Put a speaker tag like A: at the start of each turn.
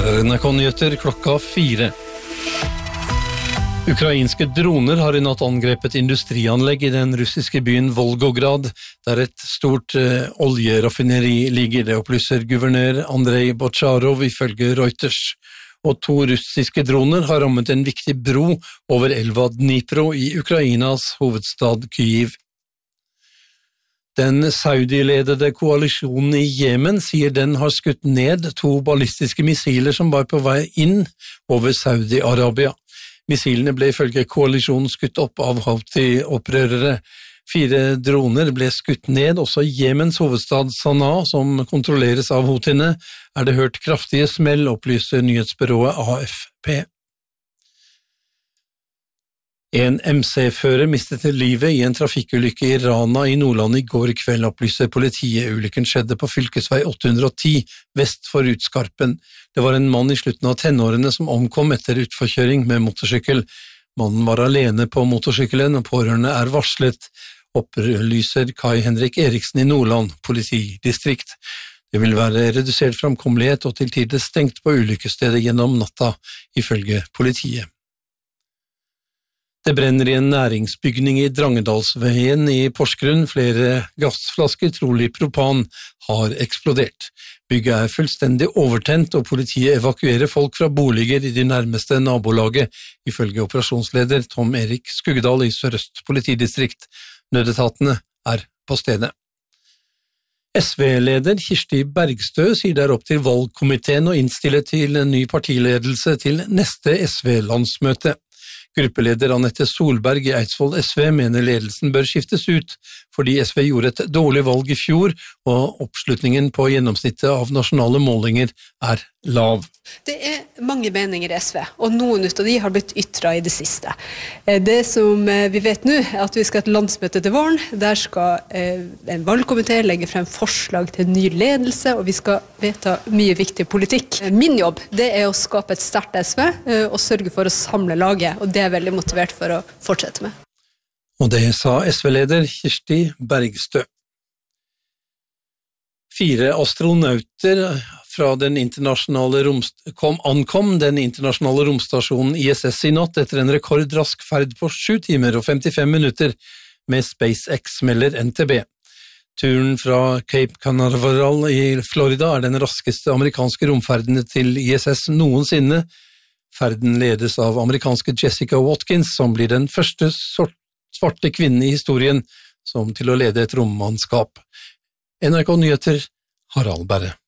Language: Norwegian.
A: Her NRK-nyheter klokka 4. Ukrainske droner har I natt angrepet industrianlegg I den russiske byen Volgograd, der et stort oljeraffineri ligger. Det opplyser guvernør Andrei Bocharov ifølge Reuters. Og 2 russiske droner har rammet en viktig bro over elva Dnipro I Ukrainas hovedstad Kyiv. Den Saudi-ledede koalisjonen I Jemen sier den har skutt ned 2 ballistiske missiler som var på vei inn over Saudi-Arabia. Missilene ble ifølge koalisjonen skutt opp av Houthi-opprørere. 4 droner ble skutt ned, også I Jemens hovedstad Sanaa, som kontrolleres av Houthiene, det hørt kraftige smell, opplyser nyhetsbyrået AFP. En MC-fører mistet livet I en trafikkulykke I Rana I Nordland I går kveld, opplyser politiet. Ulykken skjedde på fylkesvei 810 vest for Utskarpen. Det var en mann I slutten av tenårene som omkom etter utforkjøring med motorsykkel. Mannen var alene på motorsykkelen, og pårørende varslet, opplyser Kai Henrik Eriksen I Nordland politidistrikt. Det vil være redusert framkommelighet og til tider stengt på ulykkesstedet gjennom natta, ifølge politiet. Det brenner I en næringsbygning I Drangedalsveien I Porsgrunn. Flere gassflasker, trolig propan, har eksplodert. Bygget fullstendig overtent, og politiet evakuerer folk fra boliger I de nærmeste nabolaget, ifølge operasjonsleder Tom Erik Skuggedal I Sør-Øst politidistrikt. Nødetatene på stedet. SV-leder Kirsti Bergstø sier det opp til valgkomiteen å innstille til en ny partiledelse til neste SV-landsmøte. Gruppeleder Annette Solberg I Eidsvoll SV mener ledelsen bør skiftes ut, fordi SV gjorde et dårlig valg I fjor, og oppslutningen på gjennomsnittet av nasjonale målinger lav.
B: Det mange meninger I SV, og noen ut av de har blitt ytret I det siste. Det som vi vet nå at vi skal ha et landsmøte til våren. Der skal en valgkomité legge frem forslag til ny ledelse, og vi skal vedta mye viktig politikk. Min jobb det å skape et sterkt SV, og sørge for å samle laget, og det veldig motivert for å fortsette med.
A: Og det sa SV-leder Kirsti Bergstø. 4 astronauter fra den internasjonale ankom den internasjonale romstasjonen ISS I natt etter en rekordrask ferd på 7 timer og 55 minutter med SpaceX, melder NTB. Turen fra Cape Canaveral I Florida den raskeste amerikanske romferdene til ISS noensinne. Ferden ledes av amerikanske Jessica Watkins, som blir den første svarte kvinnen I historien som til å lede et rommannskap. NRK Nyheter, Harald Berre.